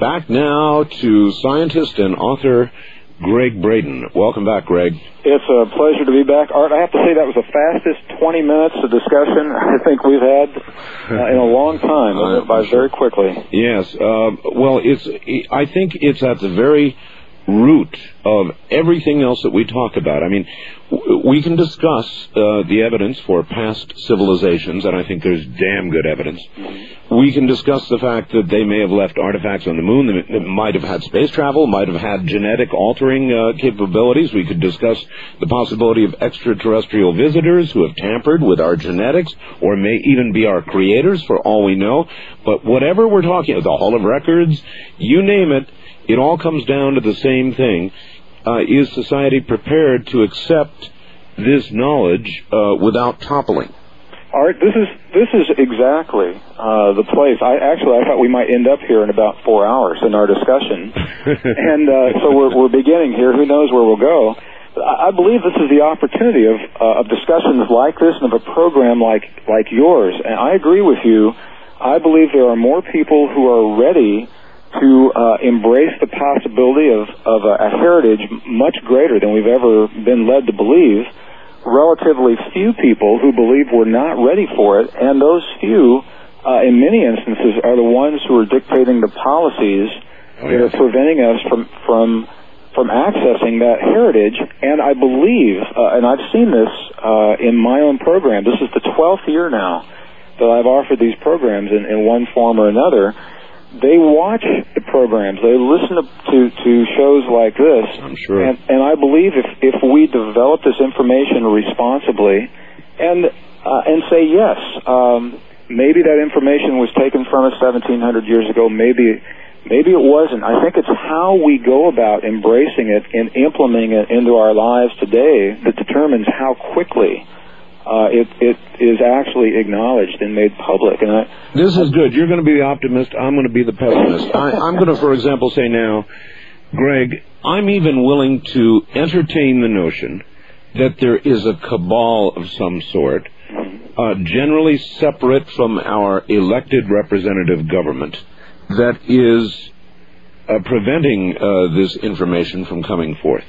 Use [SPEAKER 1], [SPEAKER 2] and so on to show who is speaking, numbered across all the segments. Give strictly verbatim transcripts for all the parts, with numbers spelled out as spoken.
[SPEAKER 1] back now to scientist and author Gregg Braden. Welcome back, Greg.
[SPEAKER 2] It's a pleasure to be back. Art, I have to say that was the fastest twenty minutes of discussion I think we've had uh, in a long time. It went by very quickly.
[SPEAKER 1] Yes. Uh, well, it's. I think it's at the very root of everything else that we talk about. I mean, we can discuss uh, the evidence for past civilizations, and I think there's damn good evidence. We can discuss the fact that they may have left artifacts on the moon that might have had space travel, might have had genetic altering uh, capabilities. We could discuss the possibility of extraterrestrial visitors who have tampered with our genetics, or may even be our creators, for all we know. But whatever we're talking about, the Hall of Records, you name it, it all comes down to the same thing. Uh, is society prepared to accept this knowledge uh, without toppling?
[SPEAKER 2] Art, this is this is exactly uh, the place. I actually I thought we might end up here in about four hours in our discussion, and uh, so we're we're beginning here. Who knows where we'll go? I, I believe this is the opportunity of uh, of discussions like this and of a program like like yours. And I agree with you. I believe there are more people who are ready to uh, embrace the possibility of, of a, a heritage much greater than we've ever been led to believe. Relatively few people who believe we're not ready for it, and those few, uh, in many instances, are the ones who are dictating the policies oh, that yes. are preventing us from from from accessing that heritage. And I believe, uh, and I've seen this uh, in my own program. This is the twelfth year now that I've offered these programs in, in one form or another. They watch the programs. They listen to, to, to shows like this.
[SPEAKER 1] I'm sure.
[SPEAKER 2] And, and I believe if, if we develop this information responsibly and uh, and say, yes, um, maybe that information was taken from us seventeen hundred years ago, maybe maybe it wasn't. I think it's how we go about embracing it and implementing it into our lives today that determines how quickly Uh, it, it is actually acknowledged and made public. And I,
[SPEAKER 1] this is good. You're going to be the optimist. I'm going to be the pessimist. I, I'm going to, for example, say now, Greg, I'm even willing to entertain the notion that there is a cabal of some sort, uh, generally separate from our elected representative government, that is uh, preventing uh, this information from coming forth.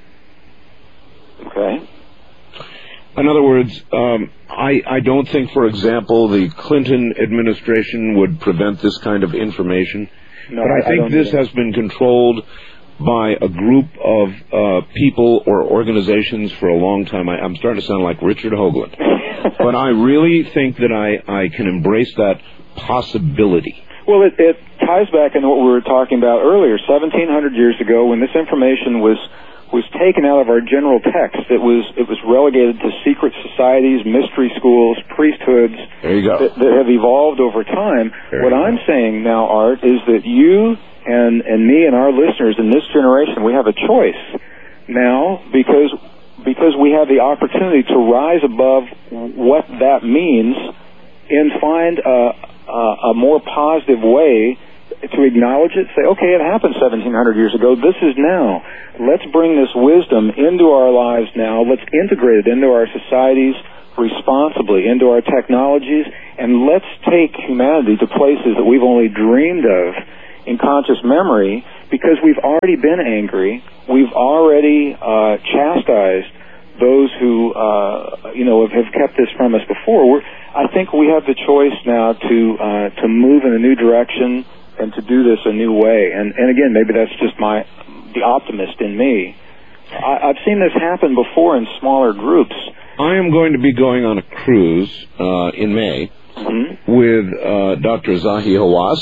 [SPEAKER 2] Okay.
[SPEAKER 1] In other words, um, I, I don't think, for example, the Clinton administration would prevent this kind of information.
[SPEAKER 2] No,
[SPEAKER 1] but I, I think
[SPEAKER 2] I
[SPEAKER 1] this has been controlled by a group of uh, people or organizations for a long time. I, I'm starting to sound like Richard Hoagland. But I really think that I, I can embrace that possibility.
[SPEAKER 2] Well, it, it ties back into what we were talking about earlier. seventeen hundred years ago, when this information was was taken out of our general text. It was it was relegated to secret societies, mystery schools, priesthoods
[SPEAKER 1] there you go.
[SPEAKER 2] that, that have evolved over time.
[SPEAKER 1] There
[SPEAKER 2] what I'm
[SPEAKER 1] go.
[SPEAKER 2] saying now, Art, is that you and, and me and our listeners in this generation, we have a choice now because because we have the opportunity to rise above what that means and find a, a, a more positive way to acknowledge it, say, okay, it happened seventeen hundred years ago. This is now. Let's bring this wisdom into our lives now. Let's integrate it into our societies responsibly, into our technologies, and let's take humanity to places that we've only dreamed of in conscious memory because we've already been angry. We've already uh, chastised those who, uh, you know, have, have kept this from us before. We're, I think we have the choice now to uh, to move in a new direction and to do this a new way. And, and again, maybe that's just my the optimist in me. I, I've seen this happen before in smaller groups.
[SPEAKER 1] I am going to be going on a cruise uh, in May mm-hmm. with uh, Doctor Zahi Hawass,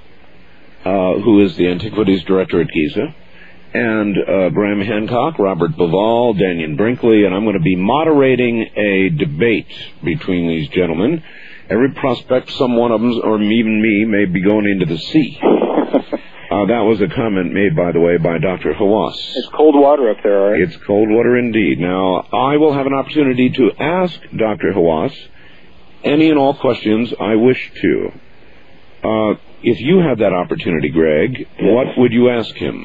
[SPEAKER 1] uh, who is the Antiquities Director at Giza, and uh, Graham Hancock, Robert Bivall, Daniel Brinkley, and I'm going to be moderating a debate between these gentlemen. Every prospect, some one of them, or even me, may be going into the sea. uh, that was a comment made, by the way, by Doctor Hawass.
[SPEAKER 2] It's cold water up there, right?
[SPEAKER 1] It's cold water indeed. Now, I will have an opportunity to ask Doctor Hawass any and all questions I wish to. Uh, if you had that opportunity, Greg, yes. what would you ask him?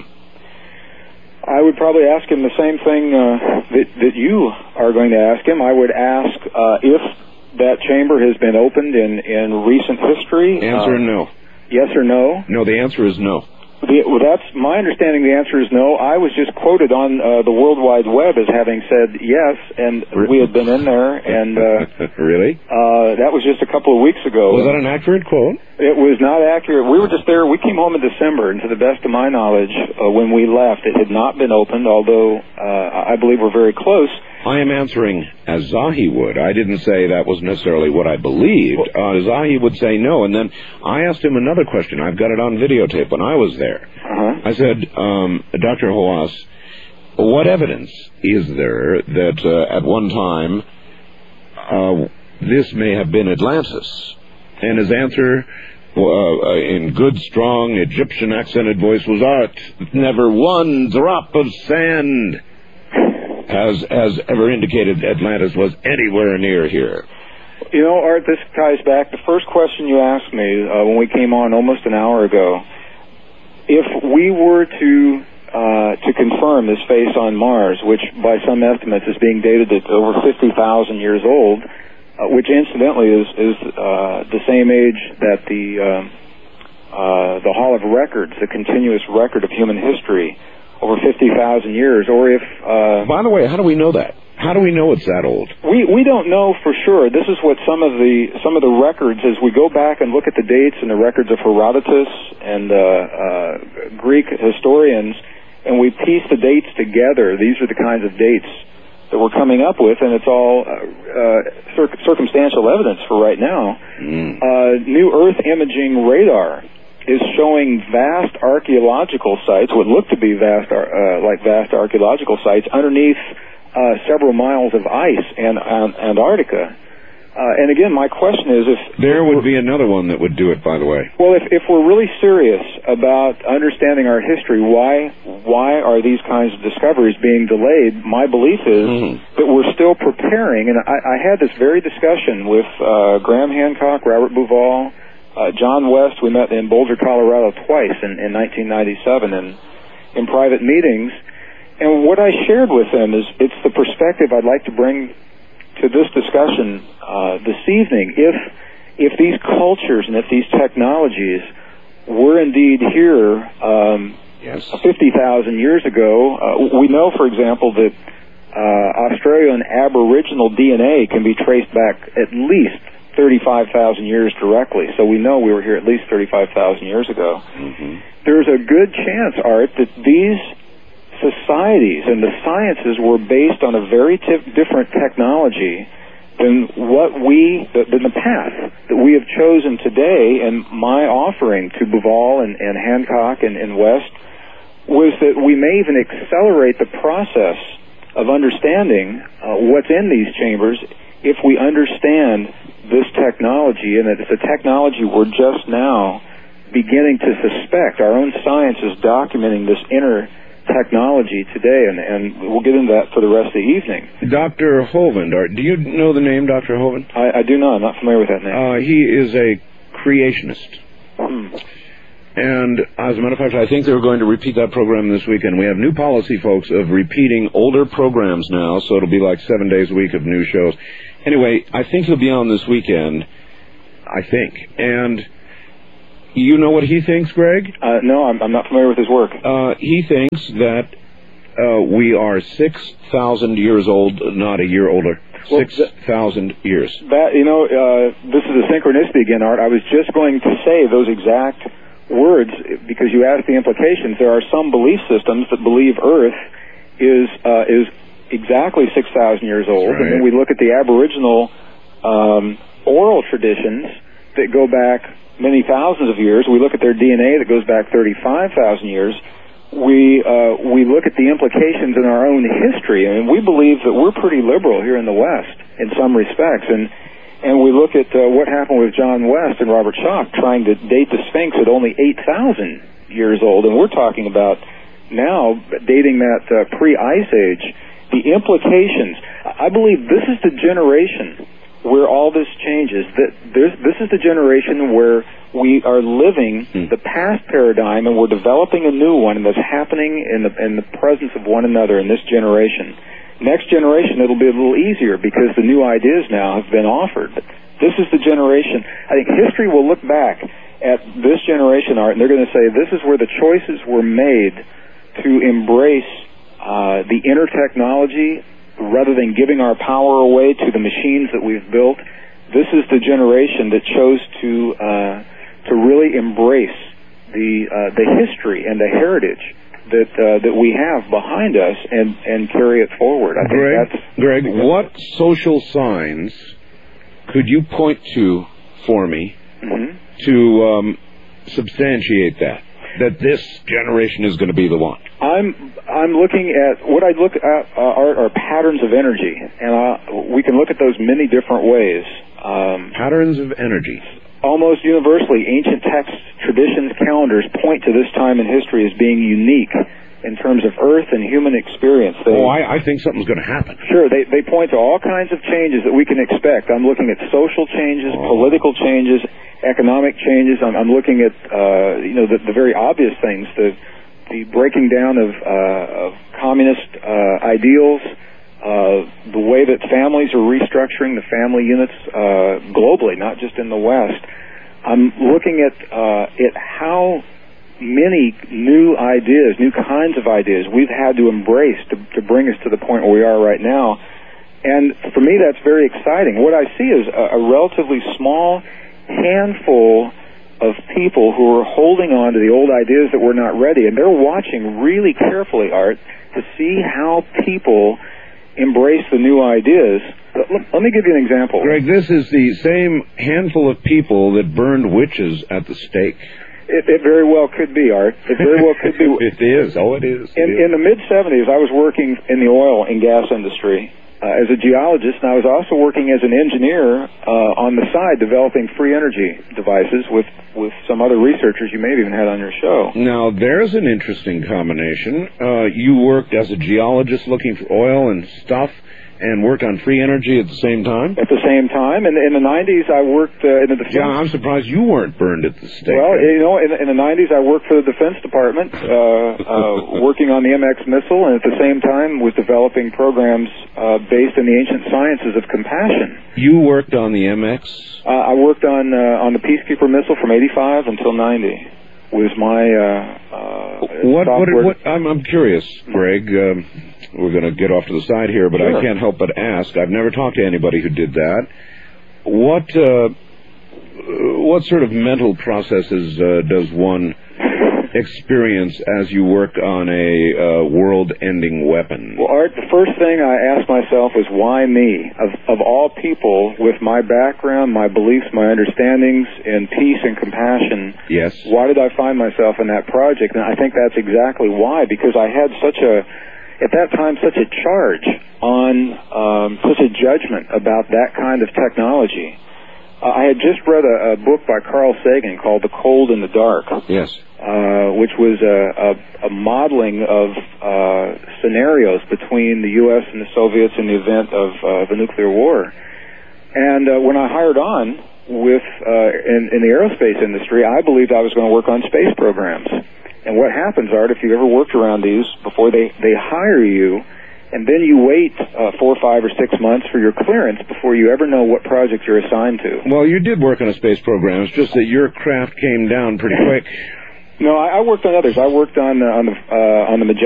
[SPEAKER 2] I would probably ask him the same thing uh, that, that you are going to ask him. I would ask uh, if that chamber has been opened in, in recent history.
[SPEAKER 1] Answer
[SPEAKER 2] uh,
[SPEAKER 1] no.
[SPEAKER 2] Yes or no?
[SPEAKER 1] No, the answer is no.
[SPEAKER 2] The, well, that's my understanding. The answer is no. I was just quoted on uh, the World Wide Web as having said yes, and we had been in there. And uh,
[SPEAKER 1] really,
[SPEAKER 2] uh, that was just a couple of weeks ago.
[SPEAKER 1] Was that an accurate quote?
[SPEAKER 2] It was not accurate. We were just there. We came home in December, and to the best of my knowledge, uh, when we left, it had not been opened. Although uh, I believe we're very close.
[SPEAKER 1] I am answering as Zahi would. I didn't say that was necessarily what I believed. Uh, Zahi would say no, and then I asked him another question. I've got it on videotape when I was there.
[SPEAKER 2] Uh-huh.
[SPEAKER 1] I said, um, Doctor Hawass, what evidence is there that uh, at one time uh, this may have been Atlantis? And his answer, uh, in good, strong Egyptian accented voice, was, art, never one drop of sand has has ever indicated Atlantis was anywhere near here.
[SPEAKER 2] You know, Art, this ties back. The first question you asked me uh, when we came on almost an hour ago, if we were to uh, to confirm this face on Mars, which by some estimates is being dated at over fifty thousand years old, uh, which incidentally is is uh, the same age that the uh, uh, the Hall of Records, the continuous record of human history, over fifty thousand years, or if... Uh,
[SPEAKER 1] By the way, how do we know that? How do we know it's that old?
[SPEAKER 2] We we don't know for sure. This is what some of the some of the records, as we go back and look at the dates and the records of Herodotus and uh, uh, Greek historians, and we piece the dates together, these are the kinds of dates that we're coming up with, and it's all uh, uh, cir- circumstantial evidence for right now.
[SPEAKER 1] Mm.
[SPEAKER 2] Uh, New Earth imaging radar is showing vast archaeological sites, what look to be vast, uh, like vast archaeological sites, underneath uh, several miles of ice and uh, Antarctica. Uh, and again, my question is if...
[SPEAKER 1] There would be another one that would do it, by the way.
[SPEAKER 2] Well, if, if we're really serious about understanding our history, why why are these kinds of discoveries being delayed? My belief is mm-hmm. that we're still preparing, and I, I had this very discussion with uh, Graham Hancock, Robert Bauval, Uh, John West. We met in Boulder, Colorado twice in, in nineteen ninety-seven in, in private meetings. And what I shared with them is it's the perspective I'd like to bring to this discussion uh, this evening. If, if these cultures and if these technologies were indeed here um,
[SPEAKER 1] yes.
[SPEAKER 2] fifty thousand years ago, uh, we know, for example, that uh, Australian Aboriginal D N A can be traced back at least thirty-five thousand years directly, so we know we were here at least thirty-five thousand years ago.
[SPEAKER 1] Mm-hmm.
[SPEAKER 2] There's a good chance, Art, that these societies and the sciences were based on a very t- different technology than what we, than the path that we have chosen today. And my offering to Bauval and, and Hancock and, and West was that we may even accelerate the process of understanding uh, what's in these chambers if we understand this technology, and that it's a technology we're just now beginning to suspect. Our own science is documenting this inner technology today, and, and we'll get into that for the rest of the evening.
[SPEAKER 1] Doctor Hovind, or, do you know the name Doctor Hovind?
[SPEAKER 2] I, I do not. I'm not familiar with that name.
[SPEAKER 1] Uh, he is a creationist.
[SPEAKER 2] Hmm.
[SPEAKER 1] And as a matter of fact, I think they're going to repeat that program this weekend. We have new policy, folks, of repeating older programs now, so it'll be like seven days a week of new shows. Anyway, I think he'll be on this weekend, I think. And you know what he thinks, Greg?
[SPEAKER 2] Uh, no, I'm, I'm not familiar with his work.
[SPEAKER 1] Uh, he thinks that uh, we are six thousand years old, not a year older.
[SPEAKER 2] Well,
[SPEAKER 1] six thousand years.
[SPEAKER 2] That, you know, uh, this is a synchronicity again, Art. I was just going to say those exact words because you asked the implications. There are some belief systems that believe Earth is uh, is exactly six thousand years old,
[SPEAKER 1] right.
[SPEAKER 2] And then we look at the Aboriginal um, oral traditions that go back many thousands of years. We look at their D N A that goes back thirty-five thousand years. We uh, we look at the implications in our own history, and we believe that we're pretty liberal here in the West in some respects, and and we look at uh, what happened with John West and Robert Schoch trying to date the Sphinx at only eight thousand years old, and we're talking about now dating that uh, pre-Ice Age. The implications, I believe this is the generation where all this changes. That this, this is the generation where we are living hmm. the past paradigm and we're developing a new one, and that's happening in the, in the presence of one another in this generation. Next generation, it'll be a little easier because the new ideas now have been offered. But this is the generation. I think history will look back at this generation, Art, and they're going to say this is where the choices were made to embrace uh, the inner technology rather than giving our power away to the machines that we've built. This is the generation that chose to uh, to really embrace the uh, the history and the heritage that uh, that we have behind us and, and carry it forward. I think
[SPEAKER 1] Greg,
[SPEAKER 2] that's
[SPEAKER 1] Greg, what social signs could you point to for me
[SPEAKER 2] mm-hmm.
[SPEAKER 1] to um, substantiate that? That this generation is going to be the one.
[SPEAKER 2] I'm I'm looking at what I look at uh, are, are patterns of energy, and uh, we can look at those many different ways. Um,
[SPEAKER 1] patterns of energy.
[SPEAKER 2] Almost universally, ancient texts, traditions, calendars point to this time in history as being unique in terms of Earth and human experience. They,
[SPEAKER 1] oh, I, I think something's going to happen.
[SPEAKER 2] Sure, they they point to all kinds of changes that we can expect. I'm looking at social changes,
[SPEAKER 1] oh.
[SPEAKER 2] political changes, economic changes. I'm, I'm looking at uh, you know the, the very obvious things, the the breaking down of, uh, of communist uh, ideals, uh, the way that families are restructuring the family units uh, globally, not just in the West. I'm looking at uh, at how many new ideas, new kinds of ideas we've had to embrace to, to bring us to the point where we are right now. And for me, that's very exciting. What I see is a, a relatively small handful of people who are holding on to the old ideas that were not ready, and they're watching really carefully, Art, to see how people embrace the new ideas. Let, let me give you an example.
[SPEAKER 1] Greg, this is the same handful of people that burned witches at the stake.
[SPEAKER 2] It, it very well could be, Art. It very well could be.
[SPEAKER 1] It is. Oh, it is. It
[SPEAKER 2] in,
[SPEAKER 1] is.
[SPEAKER 2] in the mid-seventies, I was working in the oil and gas industry uh, as a geologist, and I was also working as an engineer uh, on the side developing free energy devices with, with some other researchers you may have even had on your show.
[SPEAKER 1] Now, there's an interesting combination. Uh, you worked as a geologist looking for oil and stuff, and worked on free energy at the same time?
[SPEAKER 2] At the same time. And in the nineties, I worked uh, in the defense...
[SPEAKER 1] Yeah, I'm surprised you weren't burned at the stake.
[SPEAKER 2] Well, you know, in, in the nineties, I worked for the Defense Department, uh, uh, working on the M X missile, and at the same time was developing programs uh, based in the ancient sciences of compassion.
[SPEAKER 1] You worked on the M X?
[SPEAKER 2] Uh, I worked on uh, on the Peacekeeper missile from eighty-five until ninety. Was my uh, uh,
[SPEAKER 1] what, what,
[SPEAKER 2] software...
[SPEAKER 1] what? I'm, I'm curious, Greg. Um, we're going to get off to the side here, but
[SPEAKER 2] sure.
[SPEAKER 1] I can't help but ask. I've never talked to anybody who did that. What uh, what sort of mental processes uh, does one experience as you work on a uh, world-ending weapon?
[SPEAKER 2] Well, Art, the first thing I asked myself was, why me? Of, of all people, with my background, my beliefs, my understandings in peace and compassion,
[SPEAKER 1] yes.
[SPEAKER 2] Why did I find myself in that project? And I think that's exactly why, because I had such a, at that time, such a charge on, um, such a judgment about that kind of technology. Uh, I had just read a, a book by Carl Sagan called The Cold and the Dark.
[SPEAKER 1] Yes.
[SPEAKER 2] Uh, which was a, a, a modeling of uh, scenarios between the U S and the Soviets in the event of uh, the nuclear war. And uh, when I hired on with uh, in, in the aerospace industry, I believed I was going to work on space programs. And what happens, Art, if you've ever worked around these before, they, they hire you, and then you wait uh, four, five, or six months for your clearance before you ever know what project you're assigned to.
[SPEAKER 1] Well, you did work on a space program. It's just that your craft came down pretty quick.
[SPEAKER 2] No, I, I worked on others. I worked on uh, on the uh, on the Magellan